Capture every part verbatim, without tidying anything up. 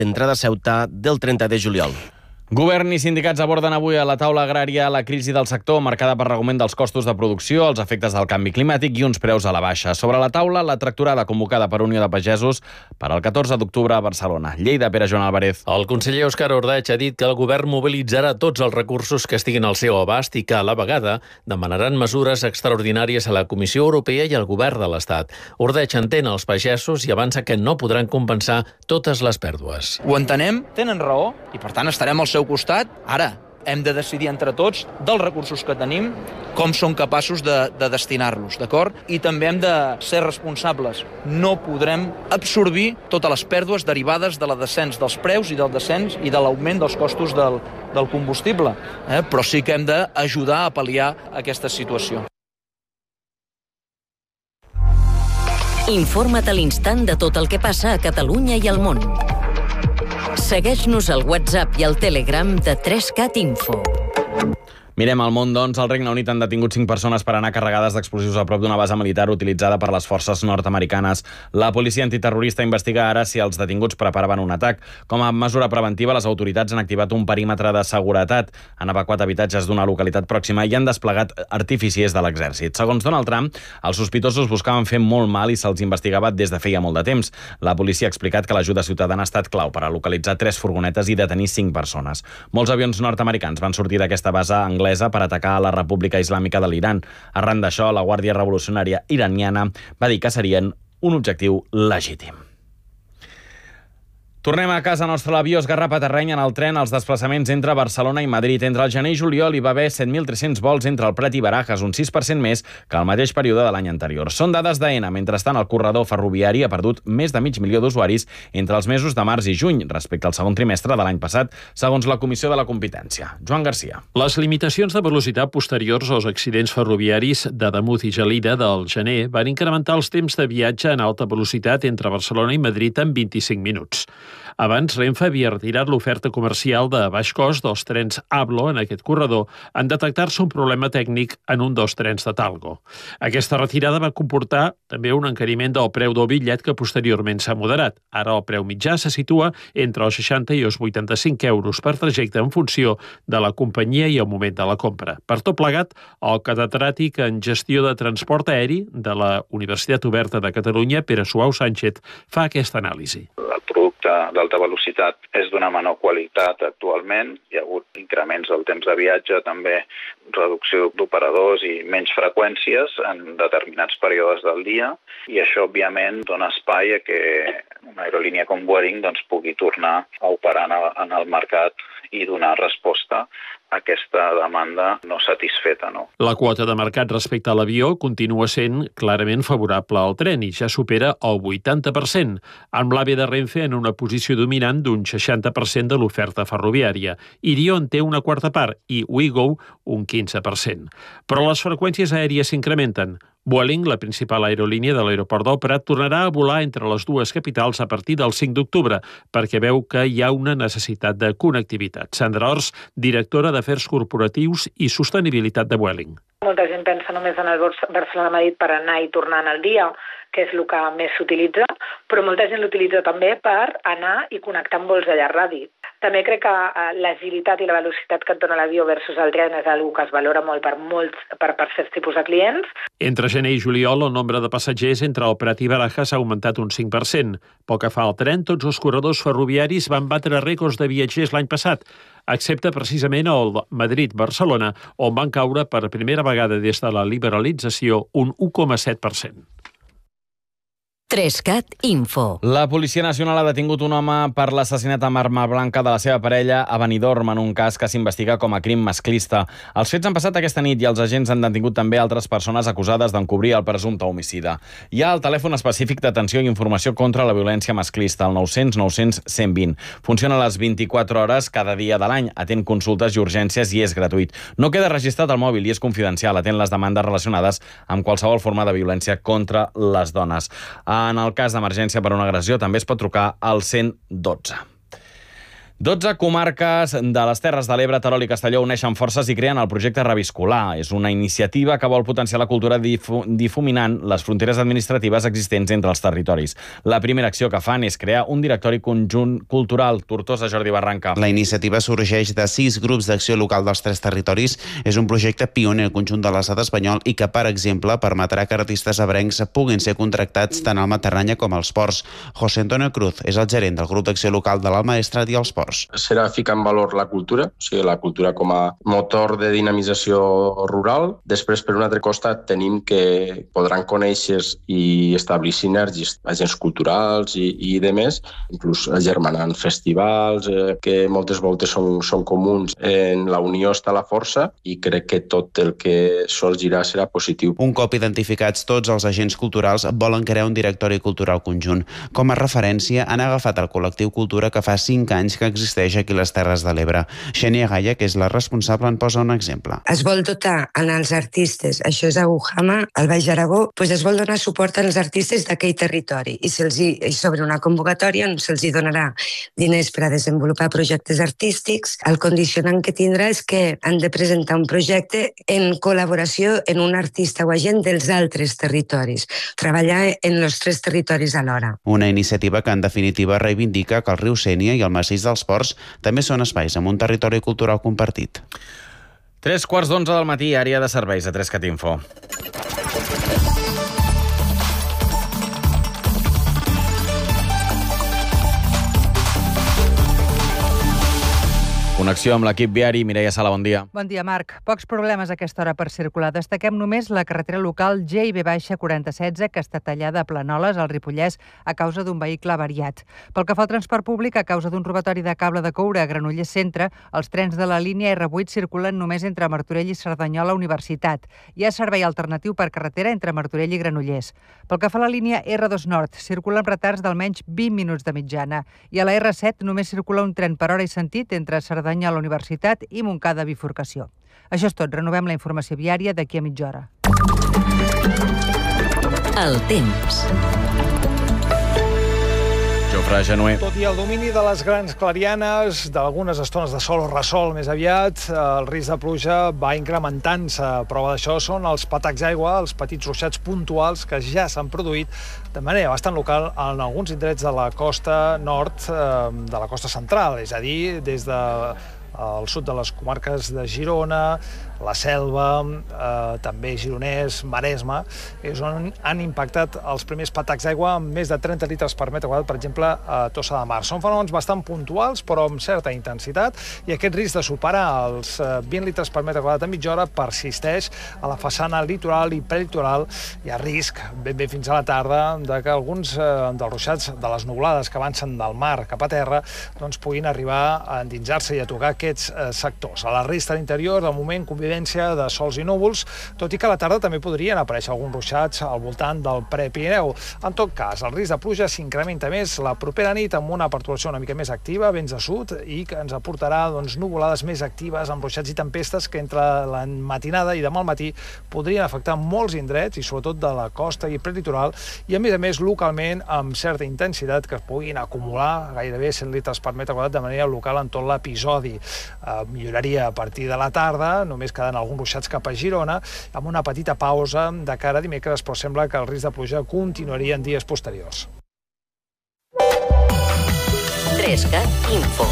entrada a Ceuta del trenta de juliol. Govern i sindicats aborden avui a la taula agrària la crisi del sector marcada per l'augment dels costos de producció, els efectes del canvi climàtic i uns preus a la baixa. Sobre la taula, la tractorada convocada per Unió de Pagesos per al catorze d'octubre a Barcelona. Lleida, Pere Joan Álvarez. El conseller Òscar Ordeig ha dit que el govern mobilitzarà tots els recursos que estiguin al seu abast i que, a la vegada, demanaran mesures extraordinàries a la Comissió Europea i al govern de l'Estat. Ordeig entén els pagesos i avança que no podran compensar totes les pèrdues. Ho entenem, tenen raó i, per tant, estarem al seu costat. Ara hem de decidir entre tots dels recursos que tenim com som capaços de, de destinar-los, d'acord? I també hem de ser responsables. No podrem absorbir totes les pèrdues derivades de la descens dels preus i del descens i de l'augment dels costos del, del combustible. Eh? Però sí que hem d'ajudar a pal·liar aquesta situació. Informa't a l'instant de tot el que passa a Catalunya i al món. Segueix-nos al WhatsApp i al Telegram de tres cat Info. Mirem al món, doncs. Al Regne Unit han detingut cinc persones per anar carregades d'explosius a prop d'una base militar utilitzada per les forces nord-americanes. La policia antiterrorista investiga ara si els detinguts preparaven un atac. Com a mesura preventiva, les autoritats han activat un perímetre de seguretat, han evacuat habitatges d'una localitat pròxima i han desplegat artificiers de l'exèrcit. Segons Donald Trump, els sospitosos buscaven fer molt mal i se'ls investigava des de feia molt de temps. La policia ha explicat que l'ajuda ciutadana ha estat clau per a localitzar tres furgonetes i detenir cinc persones. Molts avions nord-americans van sortir d'aquesta base anglesa per atacar a la República Islàmica de l'Iran. Arran d'això, la Guàrdia Revolucionària iraniana va dir que serien un objectiu legítim. Tornem a casa nostra. L'avió esgarrapa terreny en el tren als desplaçaments entre Barcelona i Madrid. Entre el gener i juliol hi va haver set mil tres-cents vols entre el Prat i Barajas, un sis per cent més que el mateix període de l'any anterior. Són dades d'Aena. Mentrestant, el corredor ferroviari ha perdut més de mig milió d'usuaris entre els mesos de març i juny, respecte al segon trimestre de l'any passat, segons la Comissió de la Competència. Joan Garcia. Les limitacions de velocitat posteriors als accidents ferroviaris de Ademuz i Gelida del gener van incrementar els temps de viatge en alta velocitat entre Barcelona i Madrid en vint-i-cinc minuts. Abans, Renfe havia retirat l'oferta comercial de baix cost dels trens Ablo en aquest corredor en detectar-se un problema tècnic en un dels trens de Talgo. Aquesta retirada va comportar també un encariment del preu del bitllet que posteriorment s'ha moderat. Ara el preu mitjà se situa entre els seixanta i els vuitanta-cinc euros per trajecte en funció de la companyia i el moment de la compra. Per tot plegat, el catedràtic en gestió de transport aeri de la Universitat Oberta de Catalunya, Pere Suau Sánchez, fa aquesta anàlisi. El producte d'alta velocitat és d'una menor qualitat actualment. Hi ha hagut increments del temps de viatge, també reducció d'operadors i menys freqüències en determinats períodes del dia, i això, òbviament, dona espai a que una aerolínia com Vueling doncs, pugui tornar a operar en el mercat i donar resposta a aquesta demanda no satisfeta. No? La quota de mercat respecte a l'avió continua sent clarament favorable al tren i ja supera el vuitanta per cent, amb l'AVE de Renfe en una posició dominant d'un seixanta per cent de l'oferta ferroviària. Irio en té una quarta part i Ouigo un quinze per cent. Però les freqüències aèries s'incrementen. Vueling, la principal aerolínia de l'aeroport del Prat, tornarà a volar entre les dues capitals a partir del cinc d'octubre, perquè veu que hi ha una necessitat de connectivitat. Sandra Ors, directora d'Afers Corporatius i Sostenibilitat de Vueling. Molta gent pensa només en el Barcelona-Madrid per anar i tornar en el dia, que és el que més s'utilitza, però molta gent l'utilitza també per anar i connectar amb vols de llarg radi. També crec que l'agilitat i la velocitat que et dona l'avió versus el tren és una que es valora molt per, molts, per, per certs tipus de clients. Entre gener i juliol, el nombre de passatgers entre el Prat i Barajas ha augmentat un cinc per cent. Pel que fa al tren, tots els corredors ferroviaris van batre rècords de viatgers l'any passat, excepte precisament el Madrid-Barcelona, on van caure per primera vegada des de la liberalització un u coma set per cent. tres cat Info. La Policia Nacional ha detingut un home per l'assassinat amb arma blanca de la seva parella a Benidorm en un cas que s'investiga com a crim masclista. Els fets han passat aquesta nit i els agents han detingut també altres persones acusades d'encobrir el presumpte homicida. Hi ha el telèfon específic d'atenció i informació contra la violència masclista, el nou cents nou cents cent vint. Funciona a les vint-i-quatre hores cada dia de l'any, atén consultes i urgències i és gratuït. No queda registrat al mòbil i és confidencial, atén les demandes relacionades amb qualsevol forma de violència contra les dones. En el cas d'emergència per una agressió també es pot trucar al cent dotze. dotze comarques de les Terres de l'Ebre, Terol i Castelló uneixen forces i creen el projecte Reviscolar. És una iniciativa que vol potenciar la cultura difu difuminant les fronteres administratives existents entre els territoris. La primera acció que fan és crear un directori conjunt cultural. Tortosa, Jordi Barranca. La iniciativa sorgeix de sis grups d'acció local dels tres territoris. És un projecte pioner al conjunt de l'estat espanyol i que, per exemple, permetrà que artistes ebrencs puguin ser contractats tant al Matarranya com als ports. José Antonio Cruz és el gerent del grup d'acció local de l'Alt Maestrat i els ports. Serà ficar en valor la cultura, o sigui, la cultura com a motor de dinamització rural. Després, per un altre costat, tenim que podran conèixer i establir sinergis agents culturals i, i de més, inclús agermanant festivals, eh, que moltes voltes són, són comuns. En la unió està la força i crec que tot el que sorgirà serà positiu. Un cop identificats tots els agents culturals, volen crear un directori cultural conjunt. Com a referència, han agafat el col·lectiu Cultura, que fa cinc anys que existeix aquí a les Terres de l'Ebre. Xènia Gaia, que és la responsable, en posa un exemple. Es vol dotar als artistes, això és a Ujama, al Baix Aragó, doncs es vol donar suport als artistes d'aquell territori i se'ls hi, sobre una convocatòria se'ls hi donarà diners per a desenvolupar projectes artístics. El condicionant que tindrà és que han de presentar un projecte en col·laboració en un artista o agent dels altres territoris, treballar en els tres territoris alhora. Una iniciativa que en definitiva reivindica que el riu Sénia i el massís dels Ports també són espais amb un territori cultural compartit. Tres quarts d'onze del matí, àrea de serveis a tres cat info. Connexió amb l'equip viari. Mireia Sala, bon dia. Bon dia, Marc. Pocs problemes a aquesta hora per circular. Destaquem només la carretera local G i B quaranta setze, que està tallada a Planoles, al Ripollès, a causa d'un vehicle avariat. Pel que fa al transport públic, a causa d'un robatori de cable de coure a Granollers Centre, els trens de la línia R vuit circulen només entre Martorell i Cerdanyola Universitat. Hi ha servei alternatiu per carretera entre Martorell i Granollers. Pel que fa a la línia R dos Nord, circulen retards d'almenys vint minuts de mitjana. I a la R set només circula un tren per hora i sentit entre Cerdanyola a la Universitat i Montcada Bifurcació. Això és tot. Renovem la informació viària d'aquí a mitja hora. El temps. Jofre Genuer. Tot i el domini de les grans clarianes, d'algunes estones de sol o ressol més aviat, el risc de pluja va incrementant-se. Prova d'això són els patacs d'aigua, els petits ruixats puntuals que ja s'han produït de manera bastant local en alguns indrets de la costa nord, de la costa central, és a dir, des de al sud de les comarques de Girona, la Selva, eh, també Gironès, Maresme, és on han impactat els primers patacs d'aigua amb més de trenta litres per metre quadrat, per exemple, a Tossa de Mar. Són fenòmens bastant puntuals, però amb certa intensitat, i aquest risc de superar els vint litres per metre quadrat a mitja hora persisteix a la façana litoral i prelitoral. Hi ha risc, ben bé fins a la tarda, de que alguns eh, dels ruixats de les nuvolades que avancen del mar cap a terra doncs puguin arribar a endinsar-se i a tocar aquests eh, sectors. A la resta de l'interior, de moment, convivència de sols i núvols, tot i que a la tarda també podrien aparèixer alguns ruixats al voltant del Prepirineu. En tot cas, el risc de pluja s'incrementa més la propera nit amb una perturbació una mica més activa, vents de sud, i que ens aportarà doncs, nuvolades més actives amb ruixats i tempestes que entre la matinada i demà al matí podrien afectar molts indrets, i sobretot de la costa i prelitoral, i a més a més localment amb certa intensitat que es puguin acumular gairebé cent litres per metre quadrat de manera local en tot l'episodi. Eh, milloraria a partir de la tarda, només quedant alguns ruixats cap a Girona, amb una petita pausa de cara a dimecres, però sembla que el risc de pluja continuaria en dies posteriors. tres cat Info.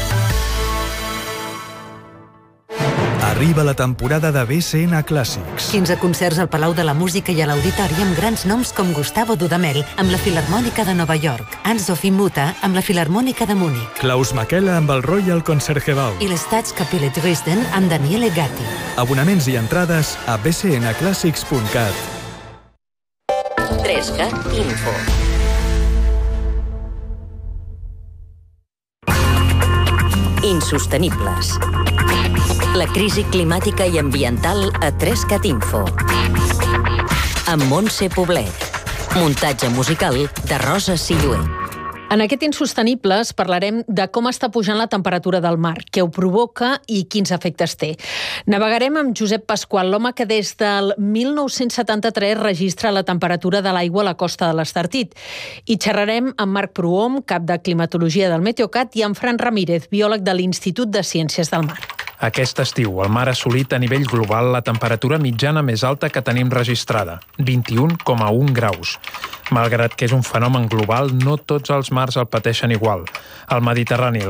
Arriba la temporada de B C N Clàssics. quinze concerts al Palau de la Música i a l'Auditori amb grans noms com Gustavo Dudamel amb la Filharmònica de Nova York, Anne-Sophie Mutter amb la Filharmònica de Múnich, Klaus Makela amb el Royal Concertgebouw i l'Staatskapelle Dresden amb Daniele Gatti. Abonaments i entrades a b c n classics punt cat. tres cat Info. Insostenibles. La crisi climàtica i ambiental a tres cat Info. Amb Montse Poblet. Muntatge musical de Rosa Silluer. En aquest Insostenibles parlarem de com està pujant la temperatura del mar, què ho provoca i quins efectes té. Navegarem amb Josep Pasqual, l'home que des del mil nou-cents setanta-tres registra la temperatura de l'aigua a la costa de l'Estartit. I xerrarem amb Marc Prohom, cap de climatologia del Meteocat, i amb Fran Ramírez, biòleg de l'Institut de Ciències del Mar. Aquest estiu, el mar ha assolit a nivell global la temperatura mitjana més alta que tenim registrada, vint-i-un coma un graus. Malgrat que és un fenomen global, no tots els mars el pateixen igual. Al Mediterrani,